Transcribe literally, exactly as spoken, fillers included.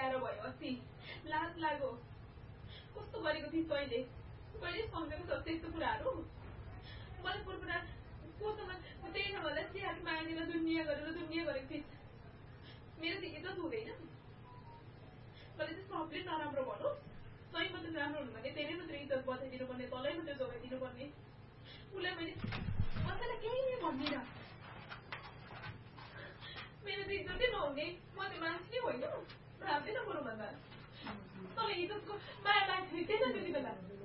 ल्याएर भयो अस्ति लाज लाग्यो कस्तो गरेको थिइस् तैँले कहिले सम्झेको छ त्यस्तो कुराहरू मलाई पुरा कोसँग त्यही छ मलाई चिहाट मागेर दुनियाँ गरेर दुनियाँ गरेको थिइस् मेरो चाहिँ इज्जत हुँदैन मैले चाहिँ सबले नराम्रो भनोस् तै मात्रै राम्रो हुनु भने त्यसले मात्रै इज्जत बचाइदिनु पर्ने तँलाई मात्रै जोगाइदिनु पर्ने उसलाई मैले कसैलाई केही नै भन्दिनँ मेरो चाहिँ इज्जतै नहुने म चाहिँ मान्छे होइन भाब्दैन बरु भन्दा तँलाई इज्जतको माया लाग्छ त्यही त त्यति बेला